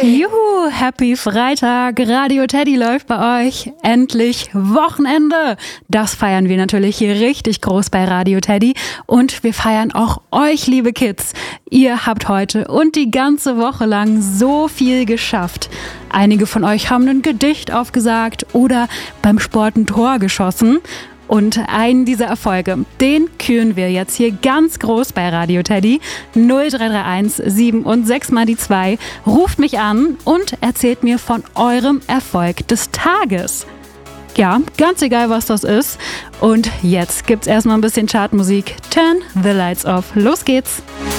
Juhu, happy Freitag, Radio Teddy läuft bei euch. Endlich Wochenende. Das feiern wir natürlich hier richtig groß bei Radio Teddy. Und wir feiern auch euch, liebe Kids. Ihr habt heute und die ganze Woche lang so viel geschafft. Einige von euch haben ein Gedicht aufgesagt oder beim Sport ein Tor geschossen. Und einen dieser Erfolge, den küren wir jetzt hier ganz groß bei Radio Teddy. 0331 7 und 6 mal die 2. Ruft mich an und erzählt mir von eurem Erfolg des Tages. Ja, ganz egal, was das ist. Und jetzt gibt's erstmal ein bisschen Chartmusik. Turn the lights off. Los geht's!